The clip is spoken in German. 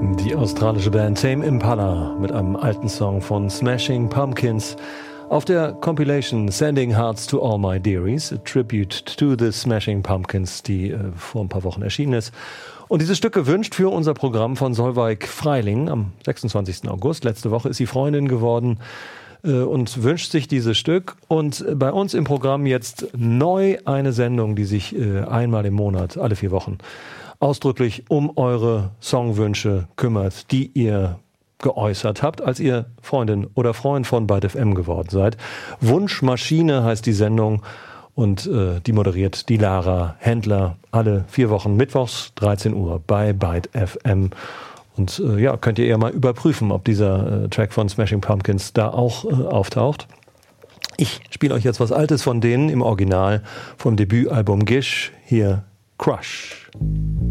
Die australische Band Tame Impala mit einem alten Song von Smashing Pumpkins auf der Compilation Sending Hearts to All My Dearies, a Tribute to the Smashing Pumpkins, die vor ein paar Wochen erschienen ist. Und dieses Stück gewünscht für unser Programm von Solveig Freiling am 26. August. Letzte Woche ist sie Freundin geworden und wünscht sich dieses Stück. Und bei uns im Programm jetzt neu eine Sendung, die sich einmal im Monat, alle 4 Wochen, ausdrücklich um eure Songwünsche kümmert, die ihr geäußert habt, als ihr Freundin oder Freund von Byte FM geworden seid. Wunschmaschine heißt die Sendung und die moderiert die Lara Händler alle 4 Wochen mittwochs 13 Uhr bei Byte FM. Und könnt ihr eher mal überprüfen, ob dieser Track von Smashing Pumpkins da auch auftaucht. Ich spiele euch jetzt was Altes von denen im Original vom Debütalbum Gish, hier Crush.